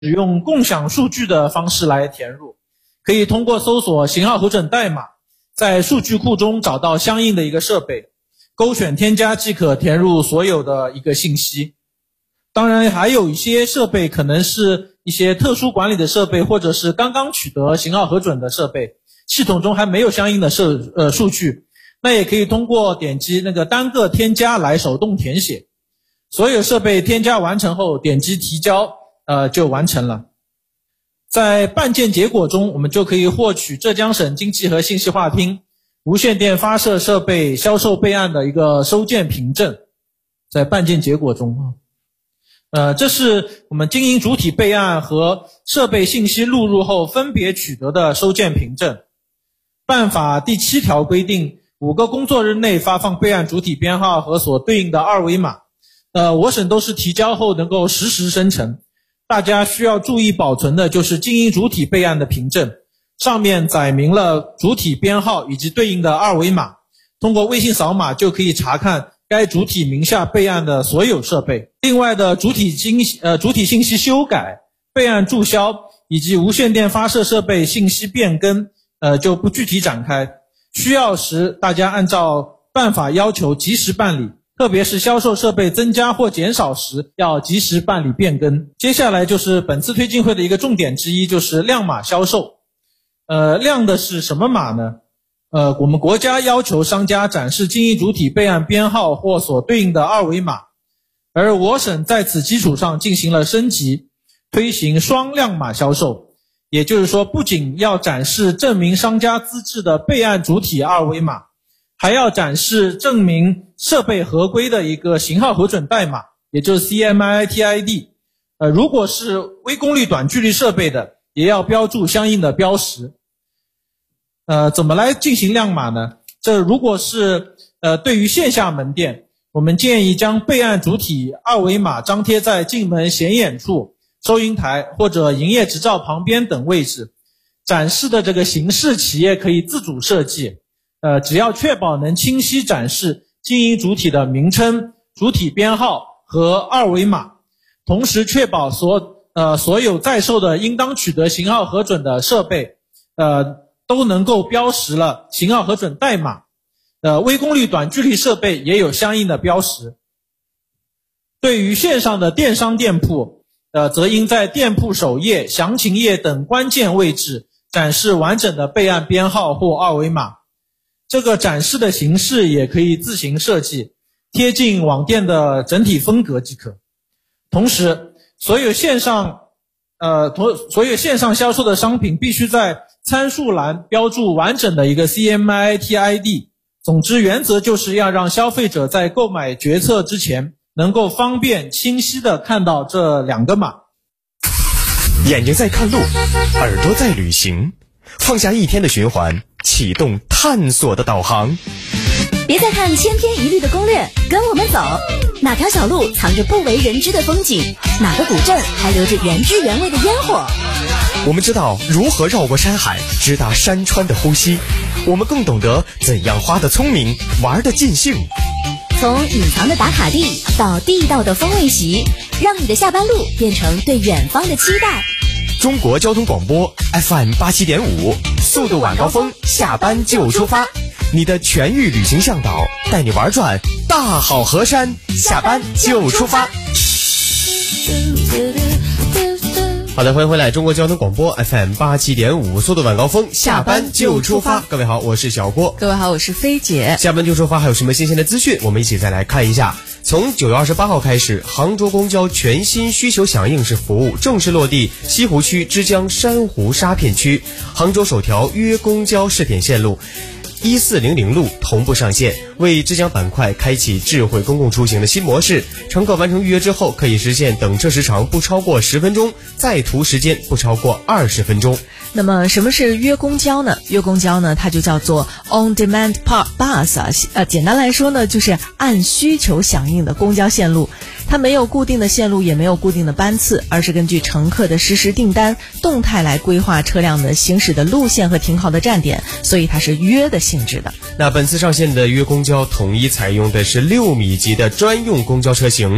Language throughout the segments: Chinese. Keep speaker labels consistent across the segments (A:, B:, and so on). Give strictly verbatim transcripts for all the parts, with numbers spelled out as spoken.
A: 使用共享数据的方式来填入，可以通过搜索型号核准代码，在数据库中找到相应的一个设备，勾选添加即可填入所有的一个信息。当然还有一些设备可能是一些特殊管理的设备，或者是刚刚取得型号核准的设备，系统中还没有相应的设呃数据，那也可以通过点击那个单个添加来手动填写。所有设备添加完成后，点击提交，呃，就完成了。在办件结果中，我们就可以获取浙江省经济和信息化厅无线电发射设备销售备案的一个收件凭证。在办件结果中，呃，这是我们经营主体备案和设备信息录入后分别取得的收件凭证。办法第七条规定，五个工作日内发放备案主体编号和所对应的二维码。呃，我省都是提交后能够实时生成，大家需要注意保存的就是经营主体备案的凭证，上面载明了主体编号以及对应的二维码，通过微信扫码就可以查看该主体名下备案的所有设备。另外的主体信呃主体信息修改、备案注销以及无线电发射设备信息变更，呃就不具体展开，需要时大家按照办法要求及时办理。特别是销售设备增加或减少时，要及时办理变更。接下来就是本次推进会的一个重点之一，就是亮码销售。呃，亮的是什么码呢？呃，我们国家要求商家展示经营主体备案编号或所对应的二维码，而我省在此基础上进行了升级，推行双亮码销售。也就是说，不仅要展示证明商家资质的备案主体二维码，还要展示证明设备合规的一个型号核准代码，也就是 C M I T I D。呃，如果是微功率短距离设备的，也要标注相应的标识。呃，怎么来进行亮码呢？这如果是呃对于线下门店，我们建议将备案主体二维码张贴在进门显眼处、收银台或者营业执照旁边等位置。展示的这个形式，企业可以自主设计。呃，只要确保能清晰展示经营主体的名称、主体编号和二维码，同时确保所呃所有在售的应当取得型号核准的设备，呃都能够标识了型号核准代码。呃，微功率短距离设备也有相应的标识。对于线上的电商店铺，呃，则应在店铺首页、详情页等关键位置展示完整的备案编号或二维码。这个展示的形式也可以自行设计，贴近网店的整体风格即可。同时，所有线上呃同所有线上销售的商品必须在参数栏标注完整的一个 C M I T I D。总之，原则就是要让消费者在购买决策之前能够方便清晰地看到这两个码。
B: 眼睛在看路，耳朵在旅行，放下一天的循环，启动探索的导航。
C: 别再看千篇一律的攻略，跟我们走。哪条小路藏着不为人知的风景？哪个古镇还留着原汁原味的烟火？
B: 我们知道如何绕过山海，直达山川的呼吸。我们更懂得怎样花得聪明，玩得尽兴。
C: 从隐藏的打卡地到地道的风味席，让你的下班路变成对远方的期待。
B: 中国交通广播 F M 八七点五，速度晚高峰，下班就出发。你的全域旅行向导，带你玩转大好河山，下班就出发。好的，欢迎回来，中国交通广播 F M 八七点五，速度晚高峰，下班就出发。各位好，我是小郭。
D: 各位好，我是菲姐。
B: 下班就出发，还有什么新鲜的资讯？我们一起再来看一下。从九月二十八号开始，杭州公交全新需求响应式服务正式落地西湖区之江珊瑚沙片区，杭州首条约公交试点线路一四零零路同步上线，为之江板块开启智慧公共出行的新模式。乘客完成预约之后，可以实现等车时长不超过十分钟，在途时间不超过二十分钟。
D: 那么什么是约公交呢？约公交呢，它就叫做 on demand bus 啊，呃，简单来说呢，就是按需求响应的公交线路。它没有固定的线路，也没有固定的班次，而是根据乘客的实时订单动态来规划车辆的行驶的路线和停靠的站点，所以它是约的性质的。
B: 那本次上线的约公交统一采用的是六米级的专用公交车型，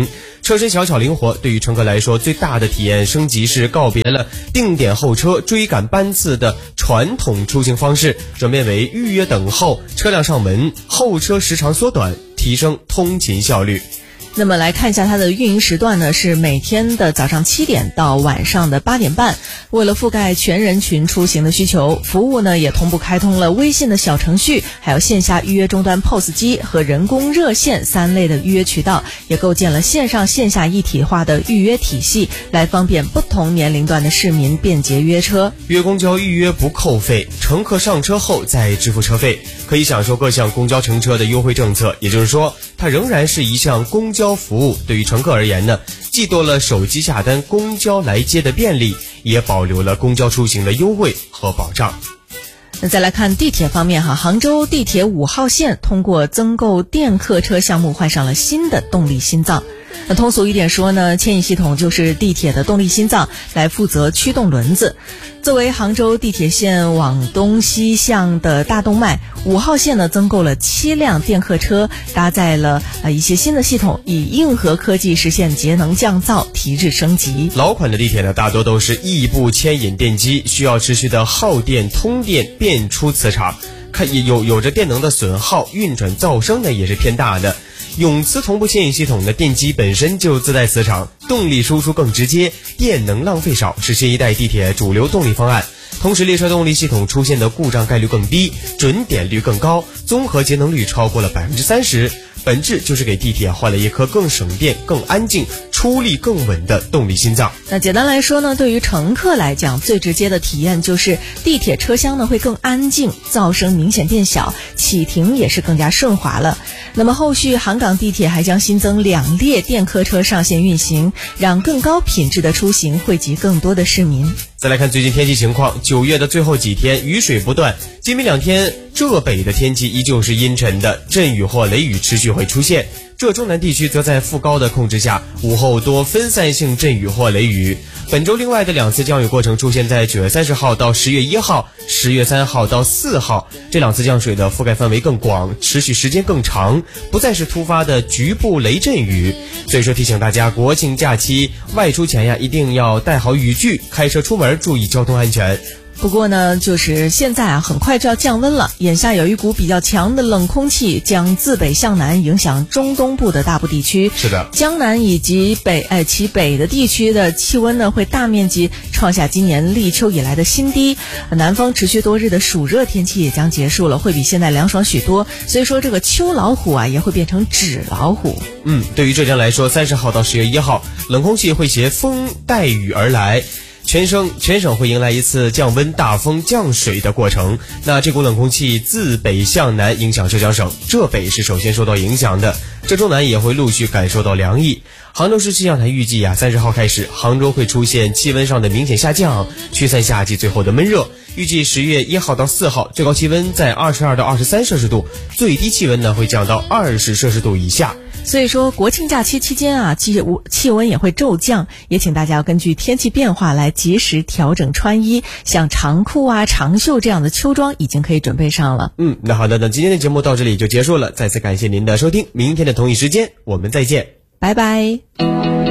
B: 车身小巧灵活，对于乘客来说，最大的体验升级是告别了定点候车、追赶班次的传统出行方式，转变为预约等候、车辆上门、候车时长缩短，提升通勤效率。
D: 那么来看一下它的运营时段呢，是每天的早上七点到晚上的八点半。为了覆盖全人群出行的需求，服务呢也同步开通了微信的小程序，还有线下预约终端 P O S 机和人工热线三类的预约渠道，也构建了线上线下一体化的预约体系，来方便不同年龄段的市民便捷约车。
B: 约公交预约不扣费，乘客上车后再支付车费，可以享受各项公交乘车的优惠政策。也就是说，它仍然是一项公交交服务。对于乘客而言呢，既多了手机下单公交来接的便利，也保留了公交出行的优惠和保障。
D: 那再来看地铁方面哈，杭州地铁五号线通过增购电客车项目换上了新的动力心脏。那通俗一点说呢，牵引系统就是地铁的动力心脏，来负责驱动轮子。作为杭州地铁线往东西向的大动脉，五号线呢增购了七辆电客车，搭载了呃一些新的系统，以硬核科技实现节能降噪、提质升级。
B: 老款的地铁呢，大多都是异步牵引电机，需要持续的耗电、通电、变出磁场，看有有着电能的损耗，运转噪声呢也是偏大的。永磁同步牵引系统的电机本身就自带磁场，动力输出更直接，电能浪费少，是新一代地铁主流动力方案。同时列车动力系统出现的故障概率更低，准点率更高，综合节能率超过了 百分之三十， 本质就是给地铁换了一颗更省电、更安静、出力更稳的动力心脏。
D: 那简单来说呢，对于乘客来讲，最直接的体验就是地铁车厢呢会更安静，噪声明显变小，启停也是更加顺滑了。那么后续杭港地铁还将新增两列电客车上线运行，让更高品质的出行惠及更多的市民。
B: 再来看最近天气情况，九月的最后几天雨水不断，今明两天浙北的天气依旧是阴沉的，阵雨或雷雨持续会出现。浙中南地区则在副高的控制下，午后多分散性阵雨或雷雨。本周另外的两次降雨过程出现在九月三十号到十月一号、十月三号到四号，这两次降水的覆盖范围更广，持续时间更长，不再是突发的局部雷阵雨。所以说提醒大家，国庆假期外出前呀，一定要带好雨具，开车出门注意交通安全。
D: 不过呢，就是现在啊，很快就要降温了。眼下有一股比较强的冷空气将自北向南影响中东部的大部地区。
B: 是的，
D: 江南以及北哎其北的地区的气温呢，会大面积创下今年立秋以来的新低。南方持续多日的暑热天气也将结束了，会比现在凉爽许多。所以说，这个秋老虎啊，也会变成纸老虎。
B: 嗯，对于浙江来说，三十号到十月一号，冷空气会携风带雨而来。全省全省会迎来一次降温、大风、降水的过程。那这股冷空气自北向南影响浙江省，浙北是首先受到影响的，浙中南也会陆续感受到凉意。杭州市气象台预计啊，三十号开始，杭州会出现气温上的明显下降，驱散夏季最后的闷热。预计十月一号到四号，最高气温在二十二到二十三摄氏度，最低气温呢会降到二十摄氏度以下。
D: 所以说，国庆假期期间啊，气气温也会骤降，也请大家要根据天气变化来及时调整穿衣，像长裤啊、长袖这样的秋装已经可以准备上了。
B: 嗯，那好的，那今天的节目到这里就结束了，再次感谢您的收听，明天的同一时间我们再见，
D: 拜拜。